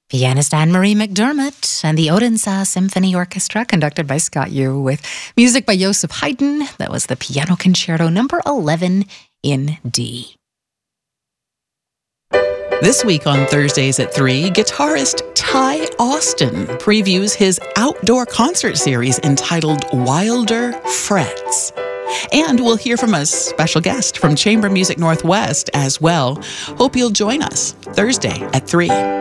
Pianist Anne-Marie McDermott and the Odense Symphony Orchestra, conducted by Scott Yu, with music by Joseph Haydn. That was the Piano Concerto number 11 in D. This week on Thursdays at 3, guitarist Ty Austin previews his outdoor concert series entitled Wilder Frets. And we'll hear from a special guest from Chamber Music Northwest as well. Hope you'll join us Thursday at 3.